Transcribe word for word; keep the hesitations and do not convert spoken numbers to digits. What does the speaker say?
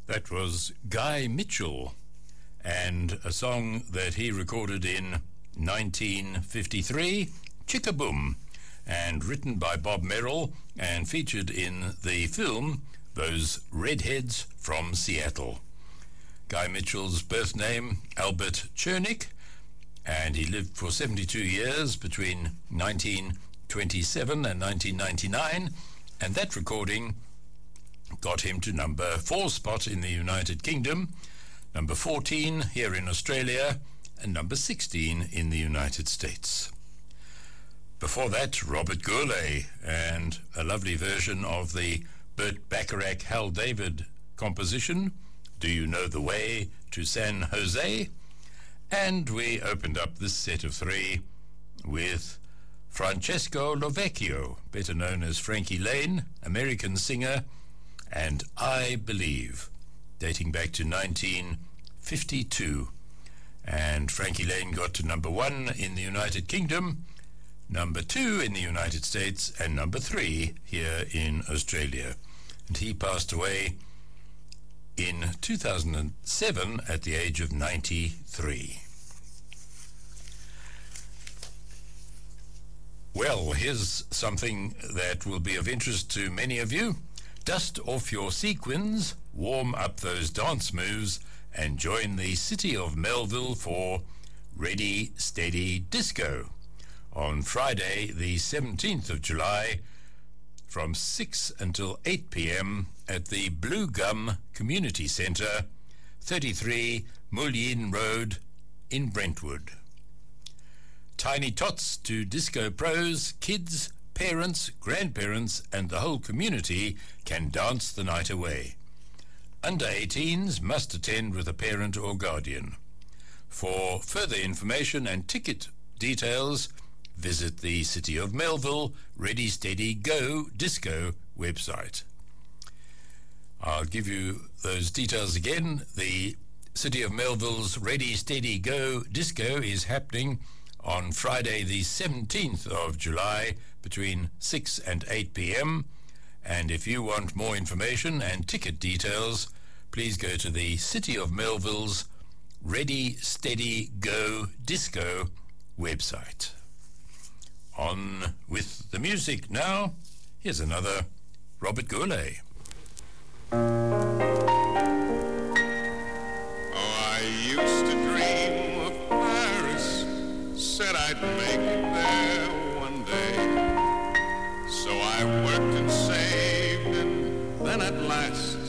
That was Guy Mitchell, and a song that he recorded in nineteen fifty-three, Chickaboom, and written by Bob Merrill and featured in the film Those Redheads from Seattle. Guy Mitchell's birth name, Albert Chernick, and he lived for seventy-two years between nineteen twenty-seven and nineteen ninety-nine, and that recording got him to number four spot in the United Kingdom, number fourteen here in Australia, and number sixteen in the United States. Before that, Robert Gourlay, and a lovely version of the Burt Bacharach Hal David composition, Do You Know the Way to San Jose? And we opened up this set of three with Francesco Lovecchio, better known as Frankie Lane, American singer, and I Believe, dating back to nineteen fifty-two. And Frankie Lane got to number one in the United Kingdom, number two in the United States, and number three here in Australia. And he passed away in two thousand seven at the age of ninety-three. Well, here's something that will be of interest to many of you. Dust off your sequins, warm up those dance moves, and join the city of Melville for Ready, Steady, Disco on Friday, the seventeenth of July, from six until eight p.m. at the Blue Gum Community Centre, thirty-three Mullein Road in Brentwood. Tiny tots to disco pros, kids, parents, grandparents, and the whole community can dance the night away. Under eighteens must attend with a parent or guardian. For further information and ticket details, visit the City of Melville Ready Steady Go Disco website. I'll give you those details again. The City of Melville's Ready Steady Go Disco is happening on Friday the seventeenth of July between six and eight p.m. And if you want more information and ticket details, please go to the City of Melville's Ready Steady Go Disco website. On with the music now. Here's another Robert Gourlay. Oh, I used to dream of Paris, said I'd make it there one day. So I worked and saved, and then at last